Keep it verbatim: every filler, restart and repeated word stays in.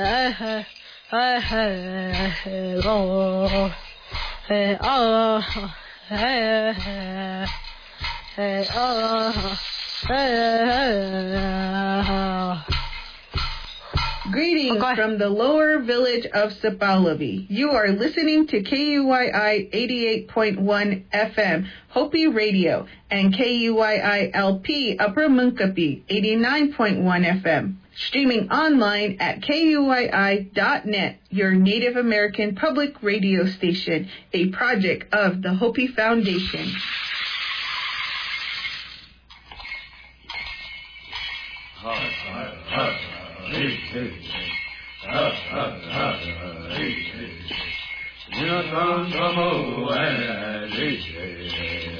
Greetings okay. from the lower village of Sabalavi. You are listening to K U Y I eighty-eight point one F M, Hopi Radio, and K U Y I L P Upper Munkapi, eighty-nine point one F M. Streaming online at K U Y I dot net, your Native American public radio station, a project of the Hopi Foundation.